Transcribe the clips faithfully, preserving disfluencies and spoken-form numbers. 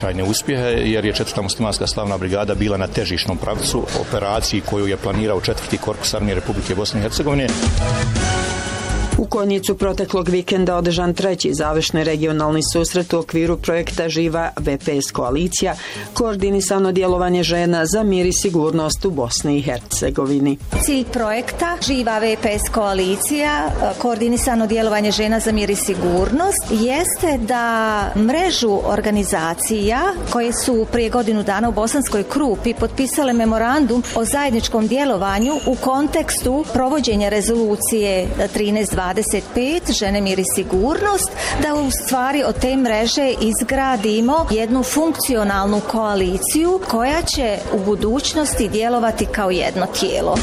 Trajne uspjehe jer je četvrta muslimanska slavna brigada bila na težišnom pravcu operaciji koju je planirao četvrti korpus armije Republike Bosne i Hercegovine. U Konjicu proteklog vikenda održan treći završni regionalni susret u okviru projekta Živa V P S koalicija, koordinisano djelovanje žena za mir i sigurnost u Bosni i Hercegovini. Cilj projekta Živa V P S koalicija, koordinisano djelovanje žena za mir i sigurnost, jeste da mrežu organizacija koje su prije godinu dana u Bosanskoj Krupi potpisale memorandum o zajedničkom djelovanju u kontekstu provođenja rezolucije trinaest dvadeset pet žene, mir i sigurnost, da u stvari od te mreže izgradimo jednu funkcionalnu koaliciju koja će u budućnosti djelovati kao jedno tijelo.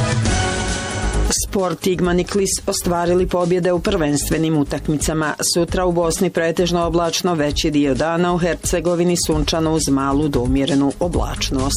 Sport Igman i Klis ostvarili pobjede u prvenstvenim utakmicama. Sutra u Bosni pretežno oblačno, veći dio dana, u Hercegovini sunčano uz malu do umjerenu oblačnost.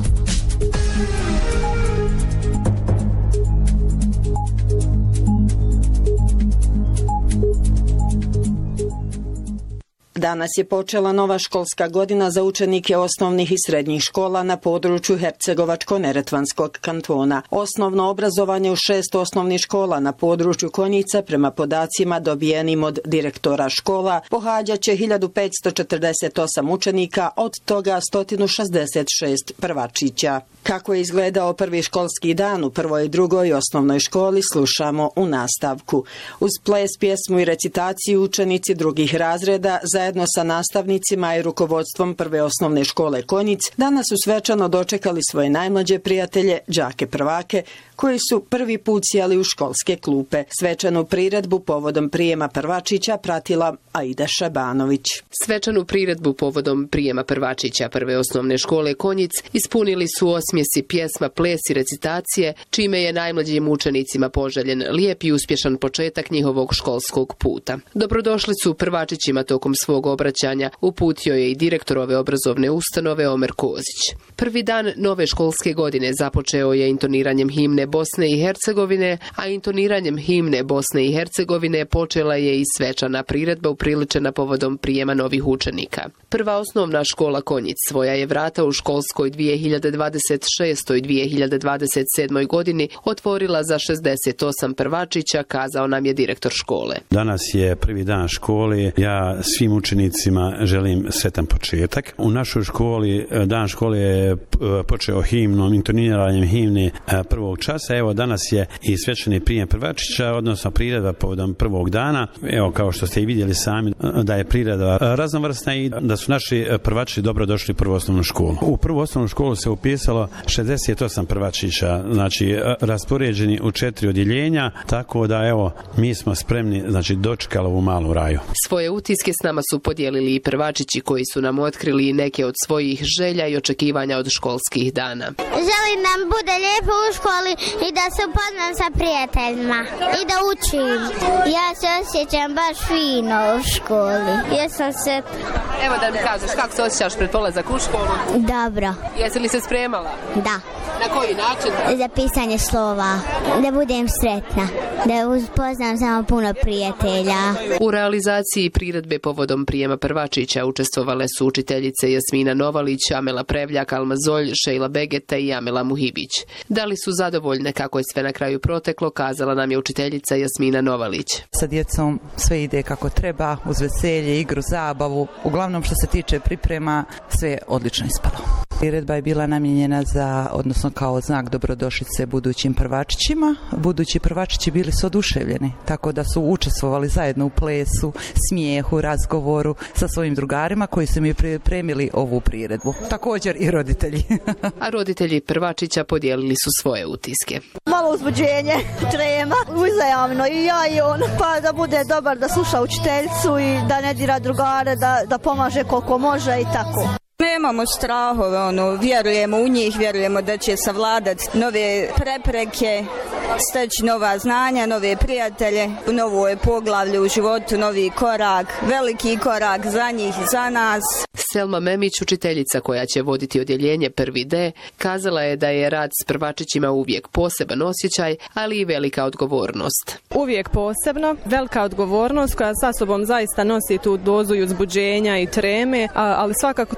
Danas je počela nova školska godina za učenike osnovnih i srednjih škola na području Hercegovačko-neretvanskog kantona. Osnovno obrazovanje u šest osnovnih škola na području Konjica, prema podacima dobijenim od direktora škola, pohađaće hiljadu petsto četrdeset osam učenika, od toga sto šezdeset šest prvačića. Kako je izgledao prvi školski dan u prvoj i drugoj osnovnoj školi, slušamo u nastavku. Uz ples, pjesmu i recitaciju učenici drugih razreda zajedno sa nastavnicima i rukovodstvom prve osnovne škole Konjic danas su svečano dočekali svoje najmlađe prijatelje, đake prvake, koji su prvi put sjeli u školske klupe. Svečanu priredbu povodom prijema prvačića pratila Aida Šabanović. Svečanu priredbu povodom prijema prvačića prve osnovne škole Konjic ispunili su osmjesi, pjesma, ples i recitacije, čime je najmlađim učenicima poželjen lijep i uspješan početak njihovog školskog puta. Dobrodošli su prvačićima tokom svog obraćanja uputio je i direktor ove obrazovne ustanove Omer Kozić. Prvi dan nove školske godine započeo je intoniranjem himne Bosne i Hercegovine, a intoniranjem himne Bosne i Hercegovine počela je i svečana priredba upriličena povodom prijema novih učenika. Prva osnovna škola Konjic svoja je vrata u školskoj dvije hiljade dvadeset šestoj dvije hiljade dvadeset sedmoj godini otvorila za šezdeset osam prvačića, kazao nam je direktor škole. Danas je prvi dan škole. Ja svim učenicima želim sretan početak. U našoj školi dan škole je počeo himnom, intoniranjem himne prvog časa. Evo danas je i svečani prijem prvačića, odnosno priredba povodom prvog dana. Evo kao što ste i vidjeli sami da je priredba raznovrsna i da su naši prvačići dobro došli u prvu osnovnu školu. U prvu osnovnu školu se upisalo šezdeset osam prvačića, znači raspoređeni u četiri odjeljenja, tako da evo mi smo spremni, znači dočekali ovu malu raju. Svoje utiske s nama su podijelili i prvačići koji su nam otkrili neke od svojih želja i očekivanja od školskih dana. Želim da bude lijepo u školi i da se upoznam sa prijateljima i da učim. Ja se osjećam baš fino u školi. Ja sam se... Evo da mi kažeš kako se osjećaš pred polazak u školu? Dobro. Jesi li se spremala? Da. Na koji način? Za pisanje slova. Da budem sretna. Da upoznam samo puno prijatelja. U realizaciji priredbe povodom prijema prvačića učestvovale su učiteljice Jasmina Novalić, Amela Prevljak, Alma Zolj, Šejla Begeta i Amela Muhibić. Da li su zadovoljne kako je sve na kraju proteklo, kazala nam je učiteljica Jasmina Novalić. Sa djecom sve ide kako treba, uz veselje, igru, zabavu. Uglavnom što se tiče priprema, sve je odlično ispalo. Priredba je bila namijenjena za, odnosno kao znak dobrodošlice budućim prvačićima. Budući prvačići bili su oduševljeni, tako da su učestvovali zajedno u plesu, smijehu, razgovoru sa svojim drugarima koji su mi pripremili ovu priredbu. Također i roditelji. A roditelji prvačića podijelili su svoje utiske. Malo uzbuđenje, trema, uzajamno i ja i on, pa da bude dobar, da sluša učiteljicu i da ne dira drugare, da, da pomaže koliko može i tako. Nemamo strahove, ono, vjerujemo u njih, vjerujemo da će savladati nove prepreke, steći nova znanja, nove prijatelje, novo je poglavlje u životu, novi korak, veliki korak za njih i za nas. Selma Memić, učiteljica koja će voditi odjeljenje prvi D, kazala je da je rad s prvačićima uvijek poseban osjećaj, ali i velika odgovornost. Uvijek posebno, velika odgovornost koja sa sobom zaista nosi tu dozu i uzbuđenja i treme, ali svakako